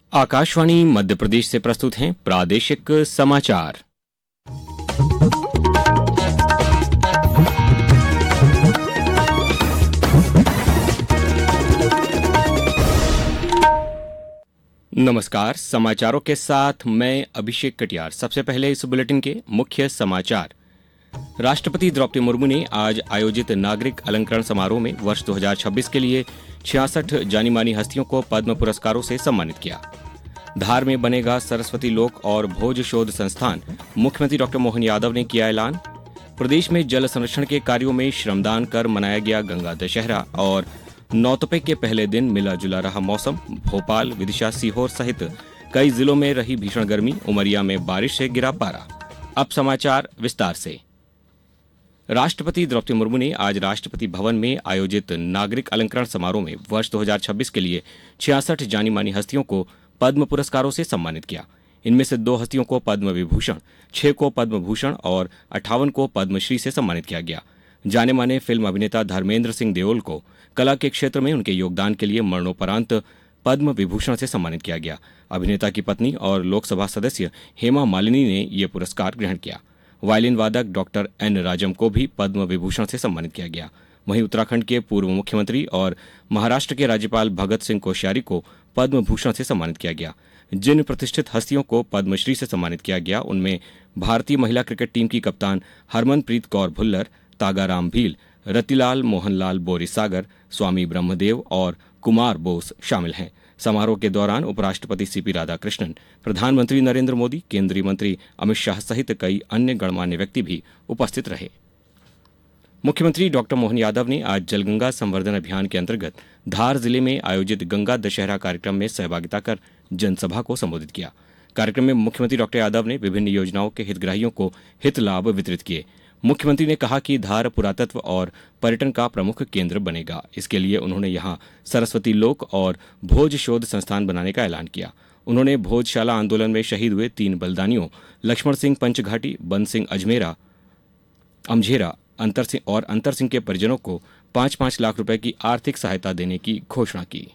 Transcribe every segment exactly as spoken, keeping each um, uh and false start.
आकाशवाणी मध्य प्रदेश से प्रस्तुत हैं प्रादेशिक समाचार। नमस्कार, समाचारों के साथ मैं अभिषेक कटियार। सबसे पहले इस बुलेटिन के मुख्य समाचार। राष्ट्रपति द्रौपदी मुर्मू ने आज आयोजित नागरिक अलंकरण समारोह में वर्ष दो हज़ार छब्बीस के लिए छियासठ जानी मानी हस्तियों को पद्म पुरस्कारों से सम्मानित किया। धार में बनेगा सरस्वती लोक और भोज शोध संस्थान, मुख्यमंत्री डॉक्टर मोहन यादव ने किया ऐलान। प्रदेश में जल संरक्षण के कार्यों में श्रमदान कर मनाया गया गंगा दशहरा और नौतपे के पहले दिन मिला जुला रहा मौसम। भोपाल, विदिशा, सीहोर सहित कई जिलों में रही भीषण गर्मी। उमरिया में बारिश से गिरा पारा। अब समाचार विस्तार से। राष्ट्रपति द्रौपदी मुर्मू ने आज राष्ट्रपति भवन में आयोजित नागरिक अलंकरण समारोह में वर्ष दो हज़ार छब्बीस के लिए छियासठ जानी मानी हस्तियों को पद्म पुरस्कारों से सम्मानित किया। इनमें से दो हस्तियों को पद्म विभूषण, छह को पद्म भूषण और अट्ठावन को पद्मश्री से सम्मानित किया गया। जाने माने फिल्म अभिनेता धर्मेंद्र सिंह देओल को कला के क्षेत्र में उनके योगदान के लिए मरणोपरांत पद्म विभूषण से सम्मानित किया गया। अभिनेता की पत्नी और लोकसभा सदस्य हेमा मालिनी ने ये पुरस्कार ग्रहण किया। वायलिन वादक डॉक्टर एन राजम को भी पद्म विभूषण से सम्मानित किया गया। वहीं उत्तराखंड के पूर्व मुख्यमंत्री और महाराष्ट्र के राज्यपाल भगत सिंह कोश्यारी को पद्म भूषण से सम्मानित किया गया। जिन प्रतिष्ठित हस्तियों को पद्मश्री से सम्मानित किया गया उनमें भारतीय महिला क्रिकेट टीम की कप्तान हरमनप्रीत कौर भुल्लर, तागाराम भील, रतिलाल मोहनलाल बोरीसागर, स्वामी ब्रह्मदेव और कुमार बोस शामिल हैं। समारोह के दौरान उपराष्ट्रपति सीपी राधाकृष्णन, प्रधानमंत्री नरेंद्र मोदी, केंद्रीय मंत्री अमित शाह सहित कई अन्य गणमान्य व्यक्ति भी उपस्थित रहे। मुख्यमंत्री डॉक्टर मोहन यादव ने आज जलगंगा संवर्धन अभियान के अंतर्गत धार जिले में आयोजित गंगा दशहरा कार्यक्रम में सहभागिता कर जनसभा को संबोधित किया। कार्यक्रम में मुख्यमंत्री डॉक्टर यादव ने विभिन्न योजनाओं के हितग्राहियों को हित लाभ वितरित किए। मुख्यमंत्री ने कहा कि धार पुरातत्व और पर्यटन का प्रमुख केंद्र बनेगा। इसके लिए उन्होंने यहां सरस्वती लोक और भोज शोध संस्थान बनाने का ऐलान किया। उन्होंने भोजशाला आंदोलन में शहीद हुए तीन बलिदानियों लक्ष्मण सिंह पंचघाटी, बंद सिंह अजमेरा अमझेरा अंतर सिंह और अंतर सिंह के परिजनों को पांच पांच लाख रुपए की आर्थिक सहायता देने की घोषणा की।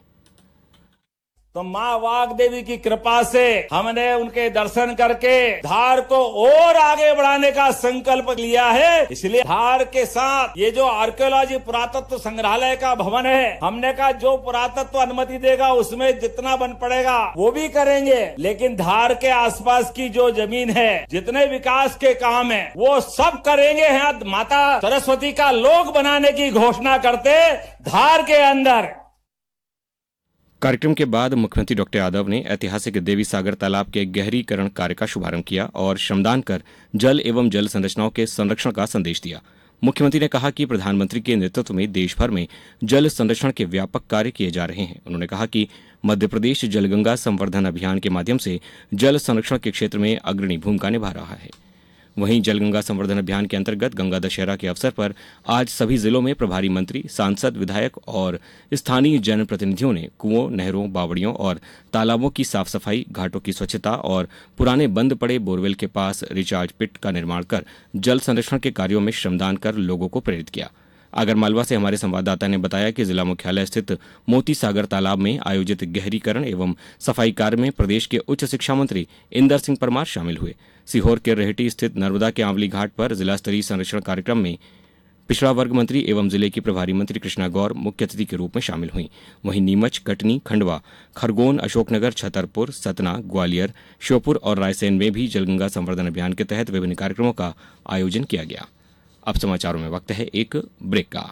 तो माँ वाग्देवी की कृपा से हमने उनके दर्शन करके धार को और आगे बढ़ाने का संकल्प लिया है। इसलिए धार के साथ ये जो आर्कियोलॉजी पुरातत्व संग्रहालय का भवन है, हमने कहा जो पुरातत्व अनुमति देगा उसमें जितना बन पड़ेगा वो भी करेंगे, लेकिन धार के आसपास की जो जमीन है, जितने विकास के काम है वो सब करेंगे। यहाँ माता सरस्वती का लोक बनाने की घोषणा करते धार के अंदर। कार्यक्रम के बाद मुख्यमंत्री डॉक्टर यादव ने ऐतिहासिक देवी सागर तालाब के गहरीकरण कार्य का शुभारंभ किया और श्रमदान कर जल एवं जल संरचनाओं के संरक्षण का संदेश दिया। मुख्यमंत्री ने कहा कि प्रधानमंत्री के नेतृत्व में देश भर में जल संरक्षण के व्यापक कार्य किए जा रहे हैं। उन्होंने कहा कि मध्य प्रदेश जलगंगा संवर्धन अभियान के माध्यम से जल संरक्षण के क्षेत्र में अग्रणी भूमिका निभा रहा है। वहीं जलगंगा संवर्धन अभियान के अंतर्गत गंगा दशहरा के अवसर पर आज सभी जिलों में प्रभारी मंत्री, सांसद, विधायक और स्थानीय जनप्रतिनिधियों ने कुओं, नहरों, बावड़ियों और तालाबों की साफ सफाई, घाटों की स्वच्छता और पुराने बंद पड़े बोरवेल के पास रिचार्ज पिट का निर्माण कर जल संरक्षण के कार्यों में श्रमदान कर लोगों को प्रेरित किया। आगरमालवा से हमारे संवाददाता ने बताया कि जिला मुख्यालय स्थित मोती सागर तालाब में आयोजित गहरीकरण एवं सफाई कार्य में प्रदेश के उच्च शिक्षा मंत्री इंदर सिंह परमार शामिल हुए। सीहोर के रेहटी स्थित नर्मदा के आंवली घाट पर जिला स्तरीय संरक्षण कार्यक्रम में पिछड़ा वर्ग मंत्री एवं जिले की प्रभारी मंत्री कृष्णा गौर मुख्य अतिथि के रूप में शामिल हुई। वहीं नीमच, कटनी, खंडवा, खरगोन, अशोकनगर, छतरपुर, सतना, ग्वालियर, श्योपुर और रायसेन में भी जलगंगा संवर्धन अभियान के तहत विभिन्न कार्यक्रमों का आयोजन किया गया। अब समाचारों में वक्त है एक ब्रेक का।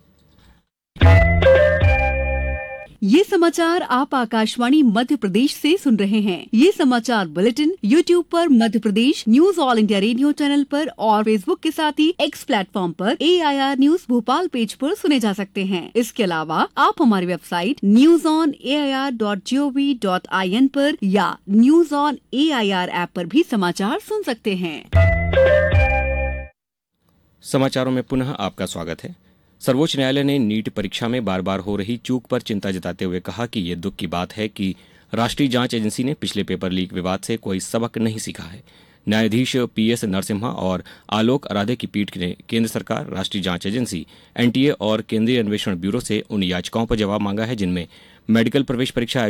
ये समाचार आप आकाशवाणी मध्य प्रदेश से सुन रहे हैं। ये समाचार बुलेटिन यूट्यूब पर Madhya Pradesh news all India radio channel पर और फेसबुक के साथ ही एक्स प्लेटफॉर्म पर ए I R news Bhopal page पर सुने जा सकते हैं। इसके अलावा आप हमारी website news on A I R dot G O V dot I N पर या news on A I R app पर भी समाचार सुन सकते हैं। समाचारों में पुनः आपका स्वागत है। सर्वोच्च न्यायालय ने नीट परीक्षा में बार बार हो रही चूक पर चिंता जताते हुए कहा कि ये दुख की बात है कि राष्ट्रीय जांच एजेंसी ने पिछले पेपर लीक विवाद से कोई सबक नहीं सीखा है। न्यायाधीश पी एस नरसिम्हा और आलोक आराधे की पीठ ने केंद्र सरकार, राष्ट्रीय जांच एजेंसी, एन टी ए और केंद्रीय अन्वेषण ब्यूरो से उन याचिकाओं पर जवाब मांगा है जिनमें मेडिकल प्रवेश परीक्षा